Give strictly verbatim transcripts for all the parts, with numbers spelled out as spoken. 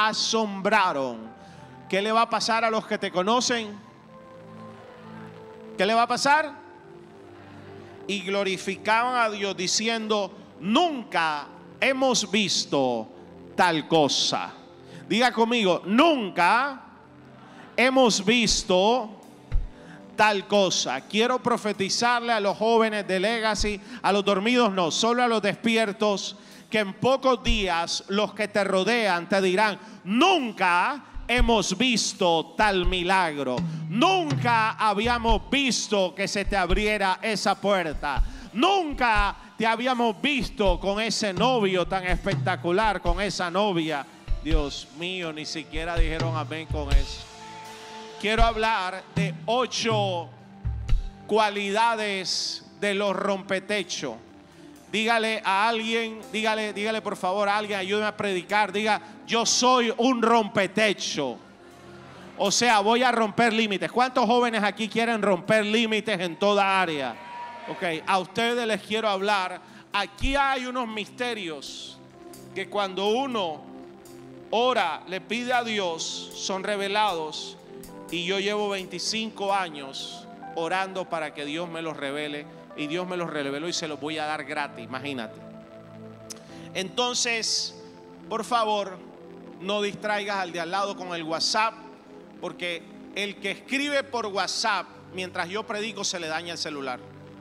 asombraron. ¿Qué le va a pasar a los que te conocen? ¿Qué le va a pasar? Y glorificaban a Dios diciendo: nunca hemos visto tal cosa. Diga conmigo: nunca hemos visto tal cosa. Quiero profetizarle a los jóvenes de Legacy, a los dormidos no, solo a los despiertos, que en pocos días los que te rodean te dirán: nunca hemos visto tal milagro, nunca habíamos visto que se te abriera esa puerta, nunca te habíamos visto con ese novio tan espectacular, con esa novia. Dios mío, ni siquiera dijeron amén con eso. Quiero hablar de ocho cualidades de los rompetechos. Dígale a alguien, dígale, dígale por favor a alguien, ayúdeme a predicar. Diga: yo soy un rompetecho. O sea, voy a romper límites. ¿Cuántos jóvenes aquí quieren romper límites en toda área? Ok, a ustedes les quiero hablar. Aquí hay unos misterios que cuando uno ora, le pide a Dios, son revelados. Y yo llevo veinticinco años orando para que Dios me los revele. Y Dios me los reveló y se los voy a dar gratis, imagínate. Entonces, por favor, no distraigas al de al lado con el WhatsApp, porque el que escribe por WhatsApp mientras yo predico se le daña el celular.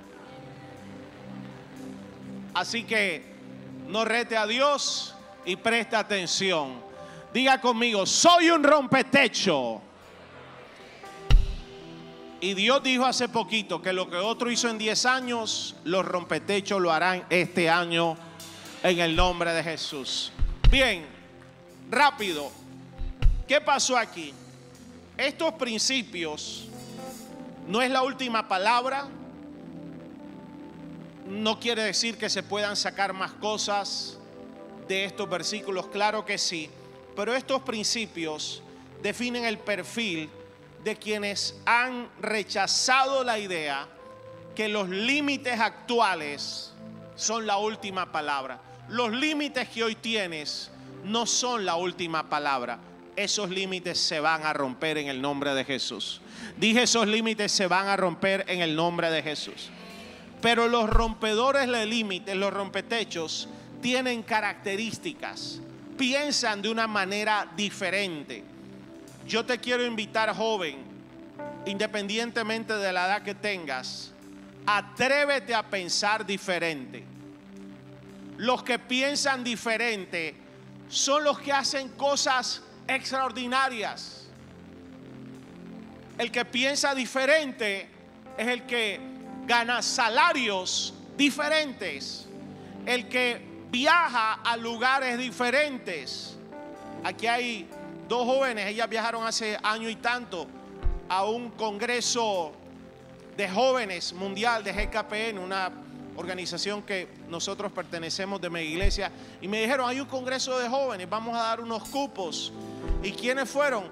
Así que no rete a Dios y preste atención. Diga conmigo: soy un rompetecho. Y Dios dijo hace poquito que lo que otro hizo en diez años, los rompetechos lo harán este año en el nombre de Jesús. Bien, rápido. ¿Qué pasó aquí? Estos principios no es la última palabra. No quiere decir que se puedan sacar más cosas de estos versículos, claro que sí. Pero estos principios definen el perfil de quienes han rechazado la idea que los límites actuales son la última palabra. Los límites que hoy tienes no son la última palabra. Esos límites se van a romper en el nombre de Jesús. Dije: esos límites se van a romper en el nombre de Jesús. Pero los rompedores de límites, los rompetechos, tienen características. Piensan de una manera diferente. Yo te quiero invitar, joven, independientemente de la edad que tengas, atrévete a pensar diferente. Los que piensan diferente son los que hacen cosas extraordinarias. El que piensa diferente es el que gana salarios diferentes, el que viaja a lugares diferentes. Aquí hay dos jóvenes, ellas viajaron hace año y tanto a un congreso de jóvenes mundial de G K P N, una organización que nosotros pertenecemos de mi iglesia, y me dijeron: hay un congreso de jóvenes, vamos a dar unos cupos. ¿Y quiénes fueron?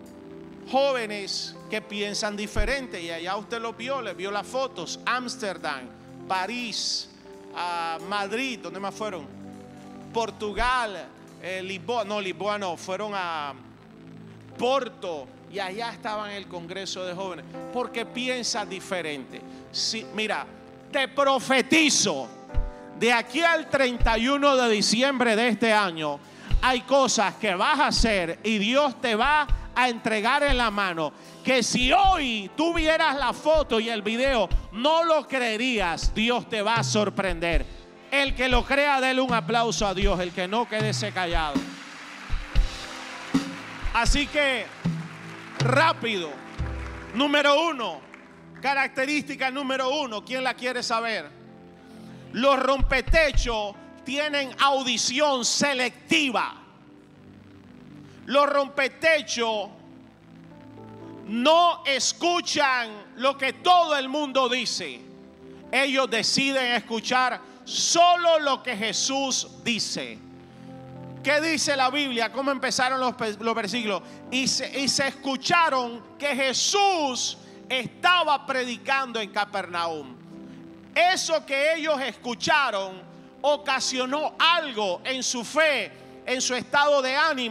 Jóvenes que piensan diferente, y allá usted los vio, les vio las fotos. Ámsterdam, París, uh, Madrid, ¿dónde más fueron? Portugal, eh, Lisboa, no, Lisboa no, fueron a Porto, y allá estaban en el congreso de jóvenes, porque piensa diferente. Sí, mira, te profetizo, de aquí al treinta y uno de diciembre de este año, hay cosas que vas a hacer y Dios te va a entregar en la mano, que si hoy tú vieras la foto y el video, no lo creerías. Dios te va a sorprender. El que lo crea, déle un aplauso a Dios. El que no, quédese callado. Así que, rápido. Número uno, característica número uno, ¿quién la quiere saber? Los rompetechos tienen audición selectiva. Los rompetechos no escuchan lo que todo el mundo dice. Ellos deciden escuchar solo lo que Jesús dice. ¿Qué dice la Biblia? ¿Cómo empezaron los, los versículos? Y se, y se escucharon que Jesús estaba predicando en Capernaum. Eso que ellos escucharon ocasionó algo en su fe, en su estado de ánimo.